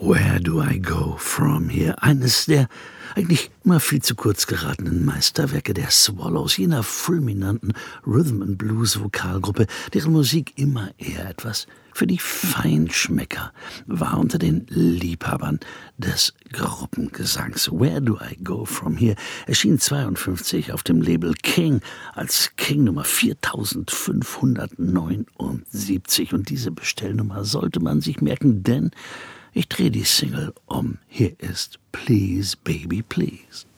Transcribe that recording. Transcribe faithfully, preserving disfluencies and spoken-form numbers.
Where Do I Go From Here? Eines der eigentlich immer viel zu kurz geratenen Meisterwerke der Swallows, jener fulminanten Rhythm-and-Blues-Vokalgruppe, deren Musik immer eher etwas für die Feinschmecker war unter den Liebhabern des Gruppengesangs. Where Do I Go From Here erschien zweiundfünfzig auf dem Label King als King Nummer viertausendfünfhundertneunundsiebzig. Und diese Bestellnummer sollte man sich merken, denn ich drehe die Single um. Hier ist Please Baby Please.